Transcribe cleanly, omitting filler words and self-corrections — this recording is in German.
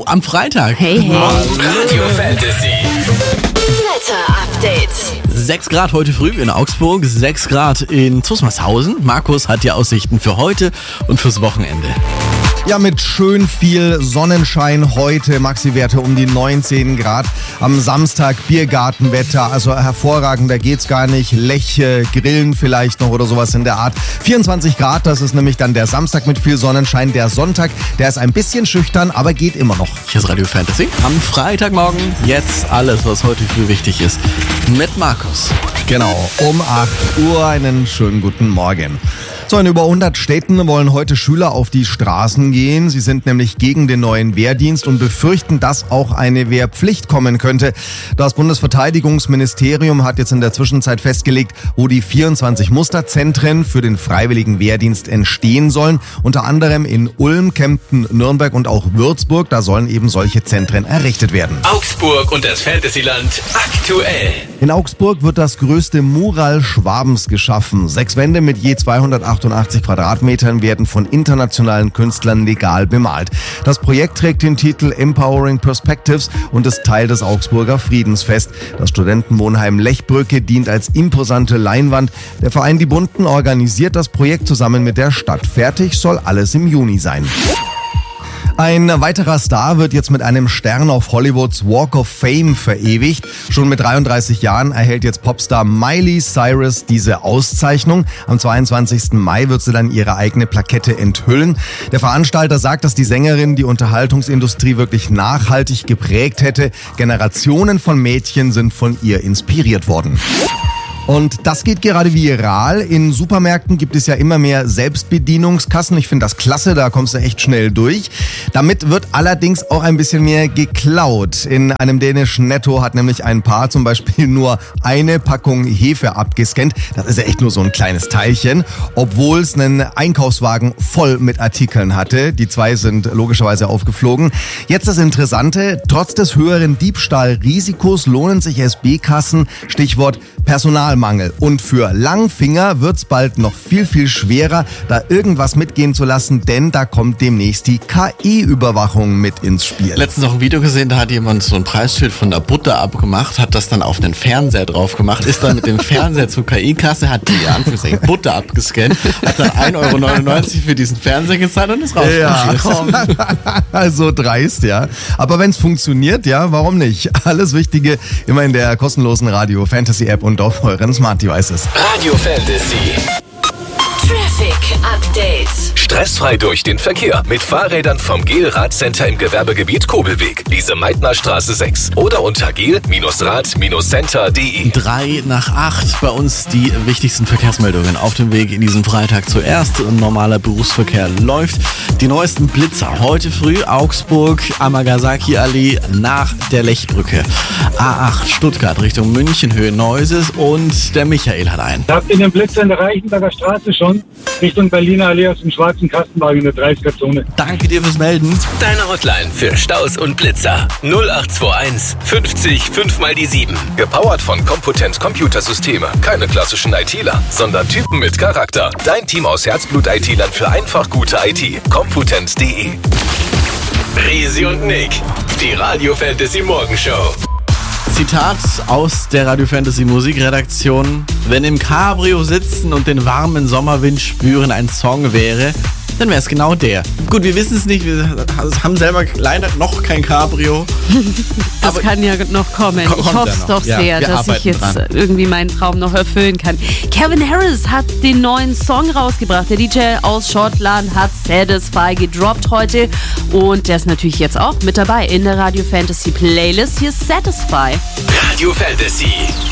am Freitag. Hey. Radio Fantasy. Wetter-Update. 6 Grad heute früh in Augsburg, 6 Grad in Zusmarshausen. Markus hat die Aussichten für heute und fürs Wochenende. Ja, mit schön viel Sonnenschein heute, Maxi-Werte um die 19 Grad. Am Samstag Biergartenwetter, also hervorragender geht's gar nicht. Lech, Grillen vielleicht noch oder sowas in der Art. 24 Grad, das ist nämlich dann der Samstag mit viel Sonnenschein. Der Sonntag, der ist ein bisschen schüchtern, aber geht immer noch. Hier ist Radio Fantasy. Am Freitagmorgen jetzt alles, was heute früh wichtig ist. Mit Markus. Genau, um 8 Uhr einen schönen guten Morgen. So, in über 100 Städten wollen heute Schüler auf die Straßen gehen. Sie sind nämlich gegen den neuen Wehrdienst und befürchten, dass auch eine Wehrpflicht kommen könnte. Das Bundesverteidigungsministerium hat jetzt in der Zwischenzeit festgelegt, wo die 24 Musterzentren für den freiwilligen Wehrdienst entstehen sollen. Unter anderem in Ulm, Kempten, Nürnberg und auch Würzburg. Da sollen eben solche Zentren errichtet werden. Augsburg und das Fantasyland aktuell. In Augsburg wird das größte Mural Schwabens geschaffen. 6 Wände mit je 288 Quadratmetern werden von internationalen Künstlern legal bemalt. Das Projekt trägt den Titel Empowering Perspectives und ist Teil des Augsburger Friedensfest. Das Studentenwohnheim Lechbrücke dient als imposante Leinwand. Der Verein Die Bunten organisiert das Projekt zusammen mit der Stadt. Fertig soll alles im Juni sein. Ein weiterer Star wird jetzt mit einem Stern auf Hollywoods Walk of Fame verewigt. Schon mit 33 Jahren erhält jetzt Popstar Miley Cyrus diese Auszeichnung. Am 22. Mai wird sie dann ihre eigene Plakette enthüllen. Der Veranstalter sagt, dass die Sängerin die Unterhaltungsindustrie wirklich nachhaltig geprägt hätte. Generationen von Mädchen sind von ihr inspiriert worden. Und das geht gerade viral. In Supermärkten gibt es ja immer mehr Selbstbedienungskassen. Ich finde das klasse, da kommst du echt schnell durch. Damit wird allerdings auch ein bisschen mehr geklaut. In einem dänischen Netto hat nämlich ein Paar zum Beispiel nur eine Packung Hefe abgescannt. Das ist ja echt nur so ein kleines Teilchen, obwohl es einen Einkaufswagen voll mit Artikeln hatte. Die 2 sind logischerweise aufgeflogen. Jetzt das Interessante, trotz des höheren Diebstahlrisikos lohnen sich SB-Kassen, Stichwort Personalmangel. Und für Langfinger wird's bald noch viel, viel schwerer, da irgendwas mitgehen zu lassen, denn da kommt demnächst die KI-Überwachung mit ins Spiel. Letztens noch ein Video gesehen, da hat jemand so ein Preisschild von der Butter abgemacht, hat das dann auf den Fernseher drauf gemacht, ist dann mit dem Fernseher zur KI-Kasse, hat die Anführungszeichen Butter abgescannt, hat dann 1,99 € für diesen Fernseher gezahlt und ist rausgeschmissen. Ja, also dreist, ja. Aber wenn's funktioniert, ja, warum nicht? Alles Wichtige immer in der kostenlosen Radio Fantasy App und auf euren Smart Devices. Radio Fantasy. Traffic Update. Stressfrei durch den Verkehr mit Fahrrädern vom Gel-Radcenter im Gewerbegebiet Kobelweg, Lise Meitner Straße 6 oder unter gel-rad-center.de. 7:03 bei uns die wichtigsten Verkehrsmeldungen auf dem Weg in diesem Freitag zuerst. Ein normaler Berufsverkehr läuft. Die neuesten Blitzer heute früh Augsburg, Amagasaki-Allee nach der Lechbrücke. A8 Stuttgart Richtung München, Höhe Neuses und der Michael hat einen. Habt ihr den Blitzer in der Reichenberger Straße schon? Richtung Berliner Allee aus dem schwarzen Kastenwagen in der 30er-Zone. Danke dir fürs Melden. Deine Hotline für Staus und Blitzer 0821 50 5x7. Gepowert von Computent Computersysteme. Keine klassischen ITler, sondern Typen mit Charakter. Dein Team aus Herzblut-ITlern für einfach gute IT. Computent.de. Risi und Nick, die Radio Fantasy Morgenshow. Zitat aus der Radio Fantasy Musikredaktion: Wenn im Cabrio sitzen und den warmen Sommerwind spüren ein Song wäre, dann wäre es genau der. Gut, wir wissen es nicht, wir haben selber leider noch kein Cabrio. Das kann ja noch kommen. Ich hoffe es doch sehr, dass ich jetzt irgendwie meinen Traum noch erfüllen kann. Calvin Harris hat den neuen Song rausgebracht. Der DJ aus Schottland hat Satisfy gedroppt heute. Und der ist natürlich jetzt auch mit dabei in der Radio Fantasy Playlist. Hier ist Satisfy. Radio Fantasy.